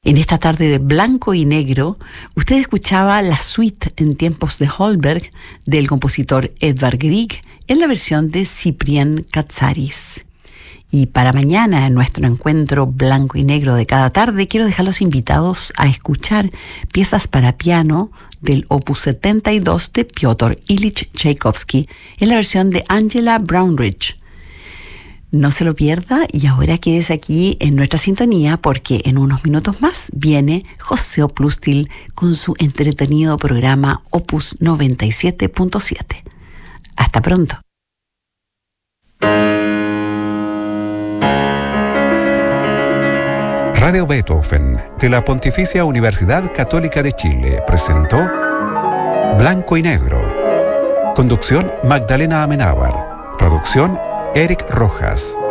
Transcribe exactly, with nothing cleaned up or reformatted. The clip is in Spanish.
En esta tarde de blanco y negro, usted escuchaba la suite en tiempos de Holberg del compositor Edvard Grieg en la versión de Ciprián Katsaris. Y para mañana, en nuestro encuentro blanco y negro de cada tarde, quiero dejarlos invitados a escuchar piezas para piano del opus setenta y dos de Piotr Ilich Tchaikovsky en la versión de Angela Brownridge. No se lo pierda y ahora quédese aquí en nuestra sintonía porque en unos minutos más viene José Oplustil con su entretenido programa Opus noventa y siete punto siete. Hasta pronto. Radio Beethoven de la Pontificia Universidad Católica de Chile presentó Blanco y Negro. Conducción Magdalena Amenábar. Producción Eric Rojas.